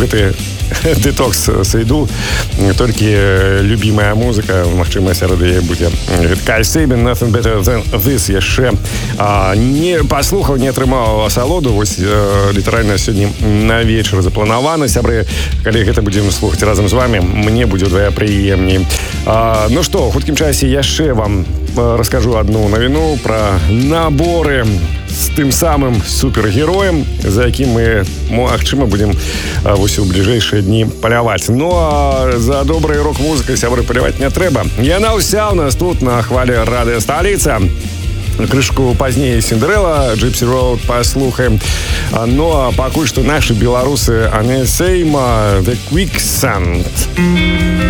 гэты детокс сойду, только любимая музыка, магчыма, сярод яе будзе Каль Сейбін, Nothing Better Than This, яшчэ не паслухаў, не атрымаў асалоду, вось літаральна сёння на вечар запланавана. Сябры, калі гэта будзем слухаць разам з вами, мне будзе удвая прыемней. Ну што, у хуткім часе яшчэ вам раскажу одну навіну пра наборы з тым самым супергероем, за якім мы, магчыма, будзем вось у бліжэйшыя дні паляваць. Ну а за добрай рок-музыкай, сябры, паляваць не трэба. Яна ўся ў нас тут на хвале радыё Сталіца. Крышку пазней Синдерелла, Gypsy Road паслухаем. Ну а пакуль што нашы беларусы Анесейма, The Quicksand.